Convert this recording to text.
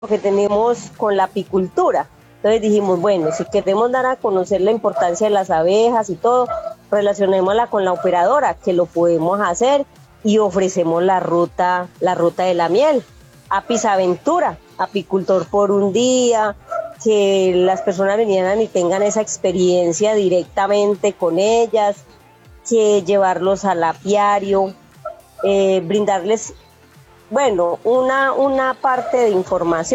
que tenemos con la apicultura. Entonces dijimos, bueno, si queremos dar a conocer la importancia de las abejas y todo, relacionémosla con la operadora, que lo podemos hacer, y ofrecemos la ruta de la miel. Apis Aventura, apicultor por un día, que las personas vinieran y tengan esa experiencia directamente con ellas, que llevarlos al apiario, brindarles, bueno, una parte de información.